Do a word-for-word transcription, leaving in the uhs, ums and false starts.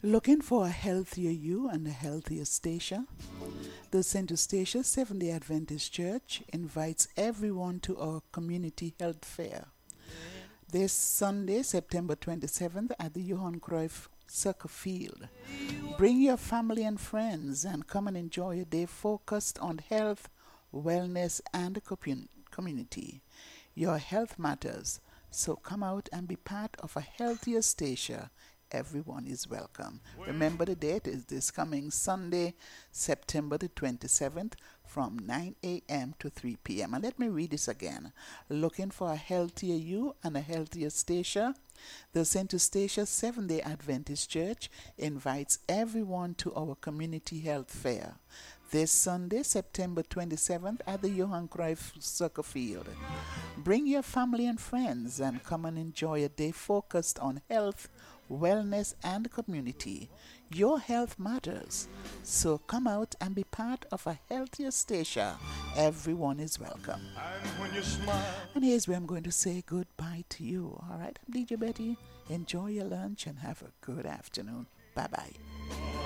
Looking for a healthier you and a healthier Stacia? The Saint Eustacia Seventh-day Adventist Church invites everyone to our community health fair this Sunday, September twenty-seventh at the Johan Cruyff Soccer Field. Bring your family and friends and come and enjoy a day focused on health, wellness, and community. Your health matters, so come out and be part of a healthier Stacia. Everyone is welcome. Remember, the date is this coming Sunday, September the twenty-seventh, from nine a.m. to three p.m. And let me read this again. Looking for a healthier you and a healthier Stacia? The Saint Eustacia Seventh-day Adventist Church invites everyone to our community health fair this Sunday, September twenty-seventh, at the Johan Cruyff Soccer Field. Bring your family and friends and come and enjoy a day focused on health, wellness, and community. Your health matters, so come out and be part of a healthier Stacia. Everyone is welcome. And when you smile, And here's where I'm going to say goodbye to you. All right, I'm D J Betty. Enjoy your lunch and have a good afternoon. Bye-bye.